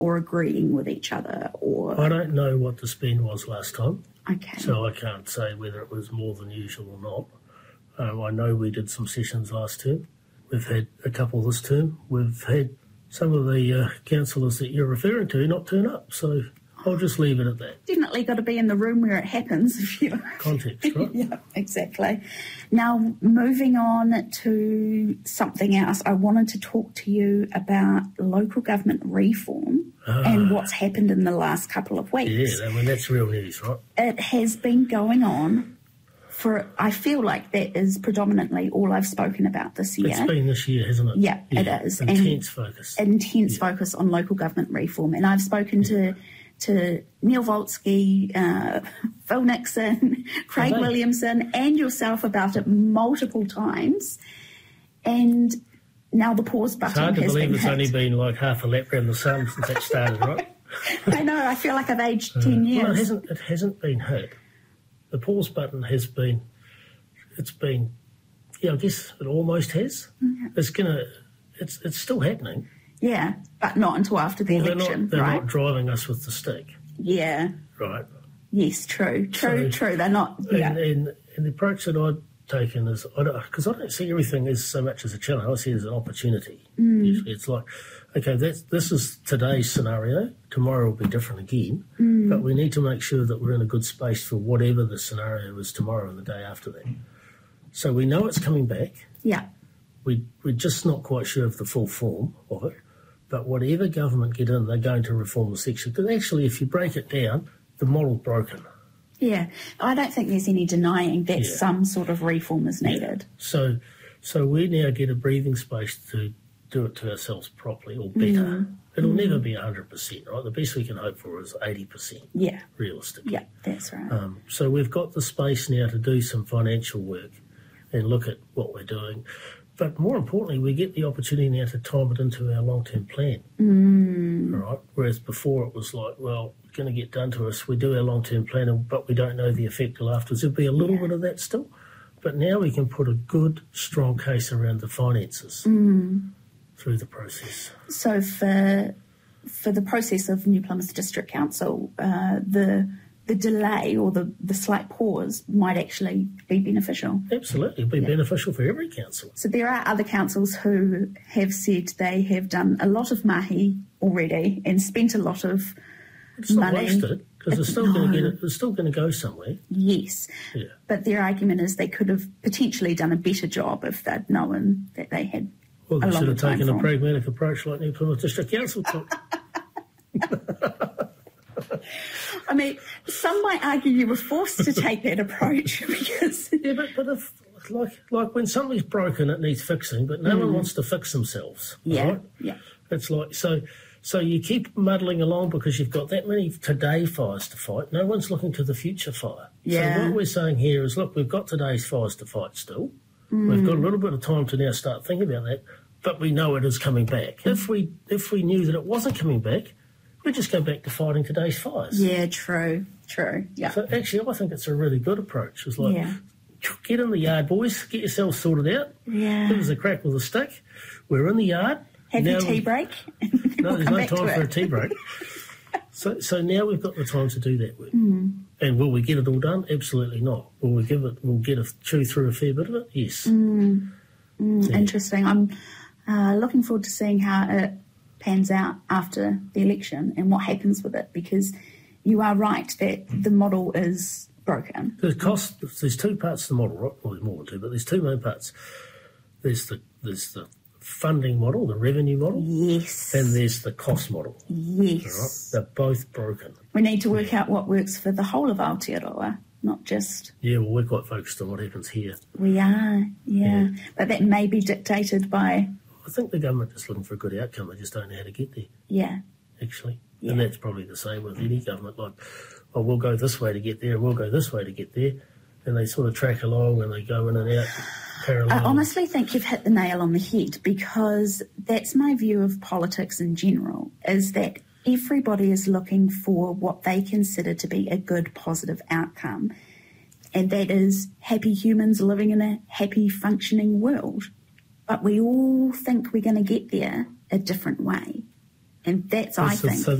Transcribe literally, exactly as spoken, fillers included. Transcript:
or agreeing with each other? Or I don't know what the spend was last time. Okay. So I can't say whether it was more than usual or not. Um, I know we did some sessions last term. We've had a couple this term. We've had some of the uh, councillors that you're referring to not turn up. So I'll just leave it at that. Definitely got to be in the room where it happens. If you Context, right? Yeah, exactly. Now, moving on to something else, I wanted to talk to you about local government reform ah. and what's happened in the last couple of weeks. Yeah, I mean, that's real news, right? It has been going on for, I feel like that is predominantly all I've spoken about this year. It's been this year, hasn't it? Yeah, yeah. it is. Intense and focus. Intense yeah. focus on local government reform. And I've spoken yeah. to... to Neil Volsky, uh, Phil Nixon, Craig okay. Williamson, and yourself about it multiple times. And now the pause button has been It's hard to believe it's hit. only been like half a lap round the sun since that started, right? I know, I feel like I've aged uh, ten years. Well, it hasn't, it hasn't been hit. The pause button has been, it's been, yeah, I guess it almost has. Yeah. It's going to, it's it's still happening. Yeah, but not until after the well, election, they're not, they're right? not driving us with the stick. Yeah. Right. Yes, true, true, so, true. They're not, yeah. And, and, and the approach that I've taken is, because I, I don't see everything as so much as a challenge, I see it as an opportunity. Mm. Usually it's like, okay, that's, this is today's scenario, tomorrow will be different again, mm. but we need to make sure that we're in a good space for whatever the scenario is tomorrow and the day after that. So we know it's coming back. Yeah. We, we're just not quite sure of the full form of it. But whatever government get in, they're going to reform the section. Because actually, if you break it down, the model's broken. Yeah. I don't think there's any denying that yeah. some sort of reform is needed. Yeah. So so we now get a breathing space to do it to ourselves properly or better. Mm. It'll mm. never be one hundred percent, right? The best we can hope for is eighty percent yeah. realistic. Yeah, that's right. Um, so we've got the space now to do some financial work and look at what we're doing. But more importantly, we get the opportunity now to time it into our long-term plan. Mm. Right? Whereas before it was like, well, it's going to get done to us. We do our long-term plan, but we don't know the effect till afterwards. There'll be a little yeah. bit of that still. But now we can put a good, strong case around the finances mm. through the process. So for for the process of New Plymouth District Council, uh, the... the delay or the, the slight pause might actually be beneficial. Absolutely. It'll be yeah. beneficial for every council. So there are other councils who have said they have done a lot of mahi already and spent a lot of it's money. It's not wasted because it's still no. going to get it, it's still going to go somewhere. Yes. Yeah. But their argument is they could have potentially done a better job if they'd known that they had well, they a should have taken from. a pragmatic approach like New Plymouth District Council took. I mean, some might argue you were forced to take that approach because... Yeah, but, but if, like like when something's broken, it needs fixing, but no mm. one wants to fix themselves, yeah, right? Yeah, It's like, so so you keep muddling along because you've got that many today fires to fight. No one's looking to the future fire. Yeah. So what we're saying here is, look, we've got today's fires to fight still. Mm. We've got a little bit of time to now start thinking about that, but we know it is coming back. Mm. If we if we knew that it wasn't coming back, we just go back to fighting today's fires. Yeah, true, true. Yeah. So actually, I think it's a really good approach. It's like, yeah. get in the yard, boys. Get yourselves sorted out. Yeah. Give us a crack with a stick. We're in the yard. Have now your tea we... break. No, we'll there's no time for a tea break. so, so now we've got the time to do that work. Mm. And will we get it all done? Absolutely not. Will we give it? We'll get a chew through a fair bit of it. Yes. Mm. Mm, yeah. Interesting. I'm uh, looking forward to seeing how it pans out after the election and what happens with it, because you are right that the model is broken. There's cost. There's two parts to the model, right? Well, there's more than two, but there's two main parts. There's the there's the funding model, the revenue model. Yes. And there's the cost model. Yes. Right? They're both broken. We need to work out what works for the whole of Aotearoa, not just... Yeah, well, we're quite focused on what happens here. We are, yeah. yeah. But that may be dictated by... I think the government is looking for a good outcome. They just don't know how to get there. Yeah. Actually. Yeah. And that's probably the same with any government. Like, oh, we'll go this way to get there and we'll go this way to get there. And they sort of track along and they go in and out parallel. I honestly think you've hit the nail on the head, because that's my view of politics in general, is that everybody is looking for what they consider to be a good, positive outcome. And that is happy humans living in a happy, functioning world. But we all think we're going to get there a different way. And that's, I so, think... So